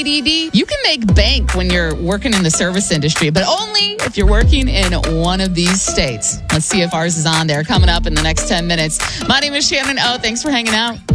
ADD, you can make bank when you're working in the service industry, but only if you're working in one of these states. Let's see if ours is on there coming up in the next 10 minutes. My name is Shannon O. Thanks for hanging out.